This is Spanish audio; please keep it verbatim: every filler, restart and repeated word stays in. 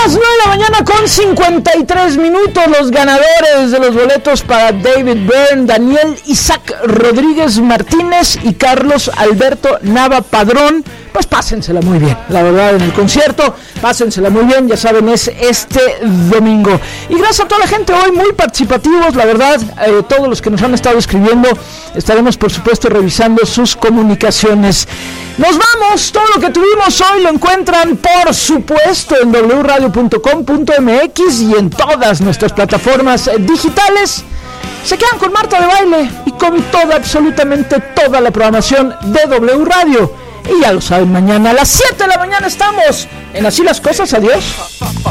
las nueve de la mañana con cincuenta y tres minutos, los ganadores de los boletos para David Byrne, Daniel Isaac Rodríguez Martínez y Carlos Alberto Nava Padrón. Pues pásensela muy bien, la verdad, en el concierto, pásensela muy bien, ya saben, es este domingo. Y gracias a toda la gente hoy, muy participativos, la verdad, eh, todos los que nos han estado escribiendo, estaremos por supuesto revisando sus comunicaciones. Nos vamos, todo lo que tuvimos hoy lo encuentran por supuesto en doble u radio punto com punto eme equis y en todas nuestras plataformas digitales. Se quedan con Marta de Baile y con toda, absolutamente toda la programación de W Radio. Y ya lo saben, mañana a las siete de la mañana estamos en Así las Cosas. Adiós.